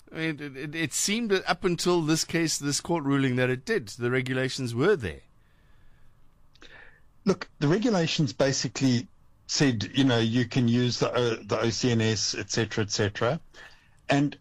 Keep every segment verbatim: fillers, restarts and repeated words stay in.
I mean, it, it, it seemed that up until this case, this court ruling, that it did. The regulations were there. Look, the regulations basically said, you know, you can use the o, the O C N S, et cetera, et cetera. And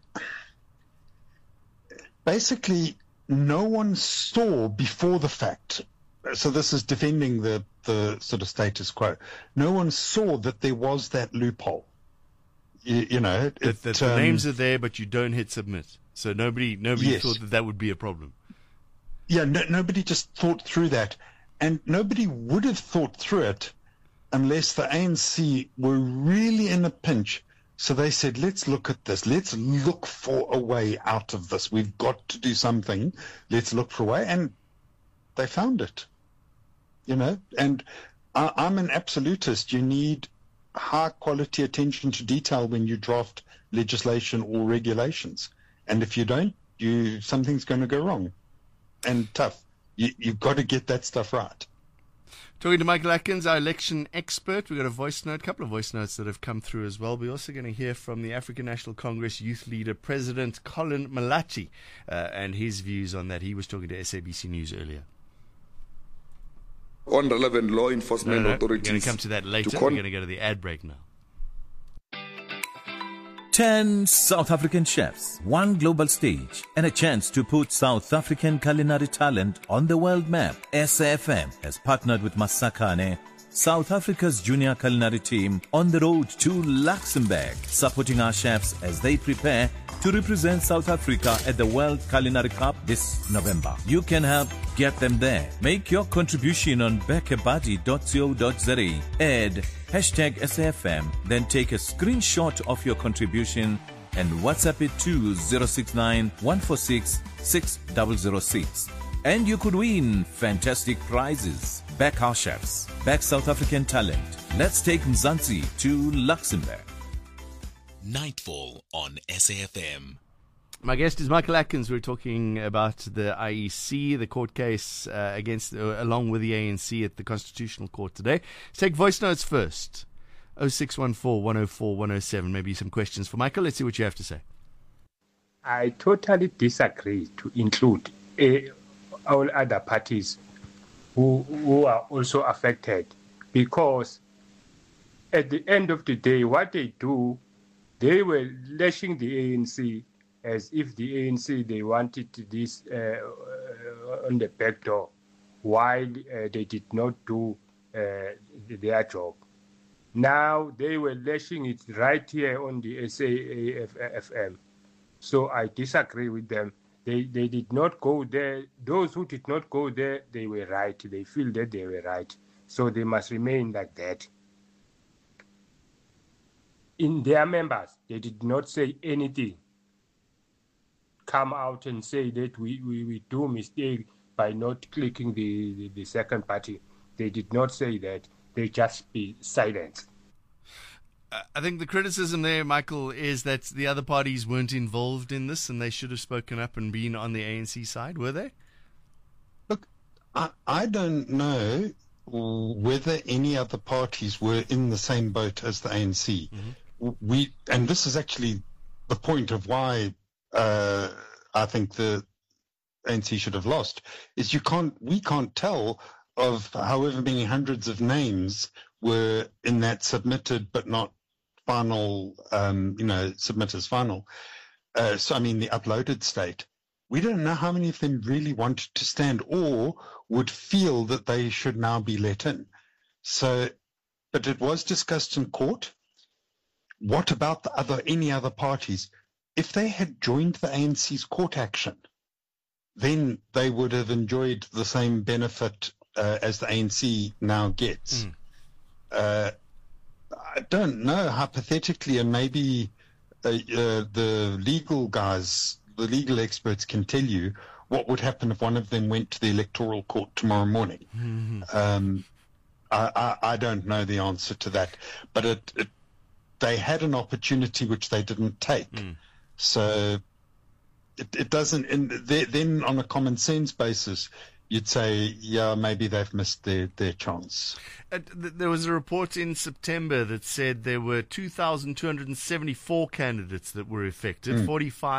basically, no one saw before the fact. So this is defending the, the sort of status quo. No one saw that there was that loophole. You, you know, it, that, that the um, names are there, but you don't hit submit. So nobody, nobody yes. thought that that would be a problem. Yeah, no, nobody just thought through that, and nobody would have thought through it unless the A N C were really in a pinch. So they said, let's look at this. Let's look for a way out of this. We've got to do something. Let's look for a way. And they found it, you know. And I, I'm an absolutist. You need high quality attention to detail when you draft legislation or regulations. And if you don't, you something's going to go wrong. And tough. You, you've got to get that stuff right. Talking to Michael Atkins, our election expert. We've got a voice note, a couple of voice notes that have come through as well. We're also going to hear from the African National Congress Youth Leader President Colin Malachi uh, and his views on that. He was talking to S A B C News earlier. On relevant law enforcement no, no, authorities. We're going to come to that later. To con- We're going to go to the ad break now. Ten South African chefs, one global stage, and a chance to put South African culinary talent on the world map. S A F M has partnered with Masakane, South Africa's junior culinary team, on the road to Luxembourg, supporting our chefs as they prepare to represent South Africa at the World Culinary Cup this November. You can help get them there. Make your contribution on bekebuddy dot co dot za. Add hashtag S A F M, then take a screenshot of your contribution and WhatsApp it to zero six nine, one four six, six zero zero six. And you could win fantastic prizes. Back our chefs, back South African talent. Let's take Mzansi to Luxembourg. Nightfall on S A F M. My guest is Michael Atkins. We're talking about the I E C, the court case uh, against, uh, along with the A N C at the Constitutional Court today. Let's take voice notes first. oh six one four, one oh four, one oh seven. Maybe some questions for Michael. Let's see what you have to say. I totally disagree to include uh, all other parties who, who are also affected, because at the end of the day, what they do, they were lashing the A N C as if the A N C, they wanted this uh, uh, on the back door, while uh, they did not do uh, their job. Now they were lashing it right here on the S A F M. So I disagree with them. They they did not go there. Those who did not go there, they were right. They feel that they were right. So they must remain like that. In their members, they did not say anything. Come out and say that we, we, we do mistake by not clicking the, the, the second party. They did not say that. They just be silent. I think the criticism there, Michael, is that the other parties weren't involved in this and they should have spoken up and been on the A N C side, were they? Look, I, I don't know whether any other parties were in the same boat as the A N C. Mm-hmm. We, and this is actually the point of why uh, I think the A N C should have lost, is you can't, we can't tell of however many hundreds of names were in that submitted but not final, um, you know, submit as final. Uh, so, I mean, the uploaded state. We don't know how many of them really wanted to stand or would feel that they should now be let in. So, but it was discussed in court. What about the other, any other parties? If they had joined the A N C's court action, then they would have enjoyed the same benefit uh, as the A N C now gets. Mm. Uh, I don't know, hypothetically, and maybe uh, uh, the legal guys, the legal experts can tell you what would happen if one of them went to the electoral court tomorrow morning. Mm-hmm. Um, I, I, I don't know the answer to that, but it, it, they had an opportunity which they didn't take. Mm. So it, it doesn't, and then on a common sense basis, you'd say, yeah, maybe they've missed their, their chance. Uh, th- there was a report in September that said there were two thousand two hundred seventy-four candidates that were affected, mm. forty-five